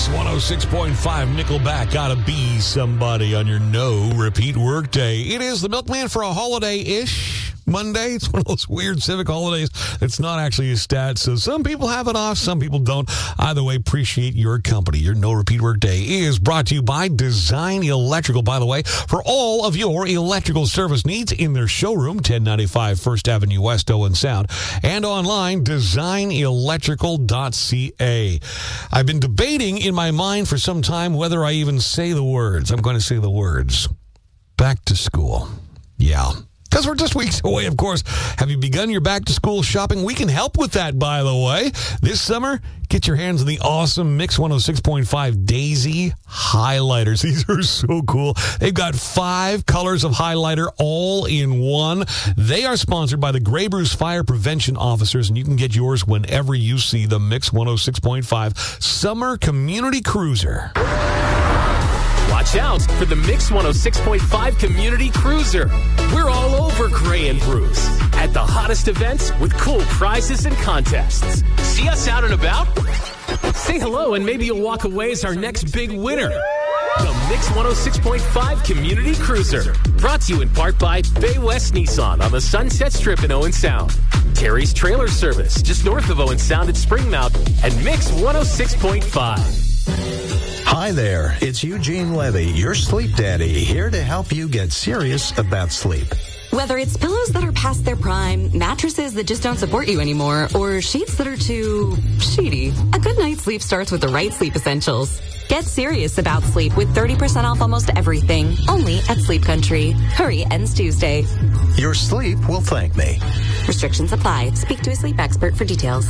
Mix 106.5 Nickelback. Gotta be somebody on your no repeat workday. It is the Milkman for a holiday-ish Monday. It's one of those weird civic holidays that's not actually a stat. So some people have it off, some people don't. Either way, appreciate your company. Your no repeat workday is brought to you by Design Electrical, by the way, for all of your electrical service needs in their showroom, 1095 First Avenue West, Owen Sound, and online, designelectrical.ca. I've been debating in my mind for some time whether I even say the words. I'm going to say the words. Back to school. Yeah. Because we're just weeks away, of course. Have you begun your back-to-school shopping? We can help with that, by the way. This summer, get your hands on the awesome Mix 106.5 Daisy highlighters. These are so cool. They've got 5 colors of highlighter all in one. They are sponsored by the Grey Bruce Fire Prevention Officers, and you can get yours whenever you see the Mix 106.5 Summer Community Cruiser. Watch out for the Mix 106.5 Community Cruiser. We're all over Grey and Bruce at the hottest events with cool prizes and contests. See us out and about? Say hello and maybe you'll walk away as our next big winner. The Mix 106.5 Community Cruiser. Brought to you in part by Bay West Nissan on the Sunset Strip in Owen Sound. Terry's Trailer Service just north of Owen Sound at Springmount. And Mix 106.5. Hi there, it's Eugene Levy, your sleep daddy, here to help you get serious about sleep. Whether it's pillows that are past their prime, mattresses that just don't support you anymore, or sheets that are too sheety, a good night's sleep starts with the right sleep essentials. Get serious about sleep with 30% off almost everything, only at Sleep Country. Hurry, ends Tuesday. Your sleep will thank me. Restrictions apply. Speak to a sleep expert for details.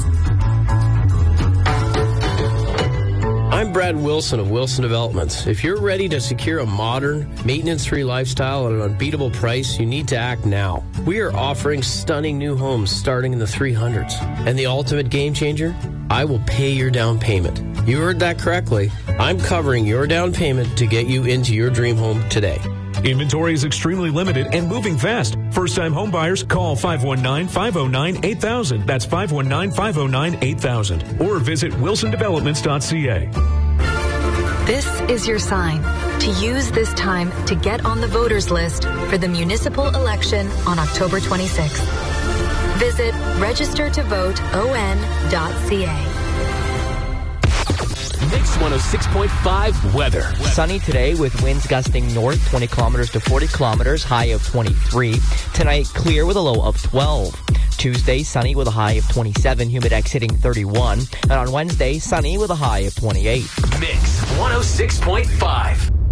I'm Brad Wilson of Wilson Developments. If you're ready to secure a modern, maintenance-free lifestyle at an unbeatable price, you need to act now. We are offering stunning new homes starting in the 300s. And the ultimate game changer? I will pay your down payment. You heard that correctly. I'm covering your down payment to get you into your dream home today. Inventory is extremely limited and moving fast. First-time home buyers, call 519-509-8000. That's 519-509-8000. Or visit wilsondevelopments.ca. This is your sign to use this time to get on the voters list for the municipal election on October 26th. Visit registertovoteon.ca. Mix 106.5 weather. Sunny today with winds gusting north 20 kilometers to 40 kilometers, high of 23. Tonight, clear with a low of 12. Tuesday, sunny with a high of 27, humidex hitting 31. And on Wednesday, sunny with a high of 28. Mix 106.5.